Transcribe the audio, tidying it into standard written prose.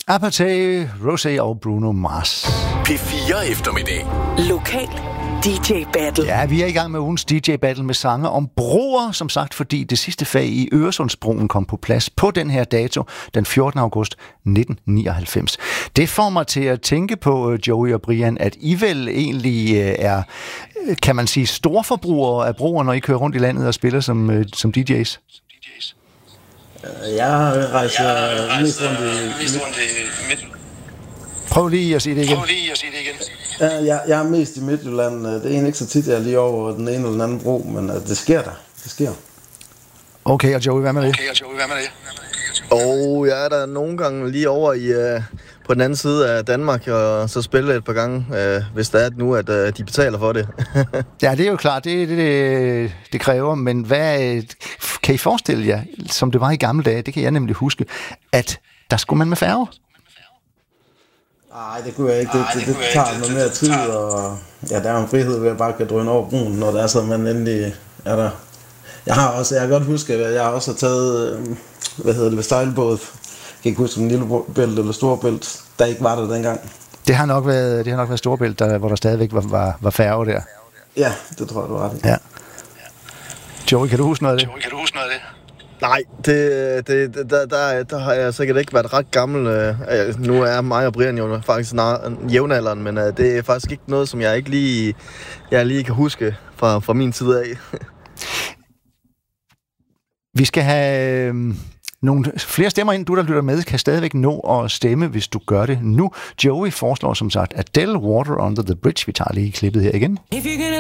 Apartheid, Rosé og Bruno Mars. P4 eftermiddag. Lokal DJ Battle. Ja, vi er i gang med ugens DJ Battle med sange om broer, som sagt, fordi det sidste fag i Øresundsbroen kom på plads på den her dato, den 14. august 1999. Det får mig til at tænke på, Joey og Brian, at I vel egentlig er, kan man sige, storforbrugere af broer, når I kører rundt i landet og spiller som DJ's? Jeg rejser mest rundt i Prøv lige at sige det igen. Jeg er mest i Midtjylland. Det er egentlig ikke så tit, jeg er lige over den ene eller den anden bro, men det sker der. Det sker. Okay, og Joey, hvad med det? Jeg er der nogle gange lige over i på den anden side af Danmark, og så spille et par gange, hvis det er nu, at de betaler for det. Ja, det er jo klart, det kræver, men hvad kan I forestille jer, som det var i gamle dage, det kan jeg nemlig huske, at der skulle man med færge? Nej, det kunne jeg ikke. Det tager noget mere tid, og ja, der er en frihed ved at bare kan drøne over broen, når det er så, man endelig er der. Jeg kan godt huske, at jeg også har taget, ved sejlbåd. Jeg kan ikke huske, om lille bælt eller store bælt, der ikke var der dengang. Det har nok været Storebælt, hvor der stadigvæk var færge der. Ja, det tror jeg, du har ret i. Ja. Joey, kan du huske noget af det? Nej, der har jeg sikkert ikke været ret gammel. Nu er mig og Brian jo faktisk jævnaldrende, men det er faktisk ikke noget, som jeg lige kan huske fra min side af. Vi skal have nogle flere stemmer ind. Du, der lytter med, kan stadigvæk nå at stemme, hvis du gør det nu. Joey foreslår som sagt Adele, Water Under the Bridge. Vi tager lige klippet her igen.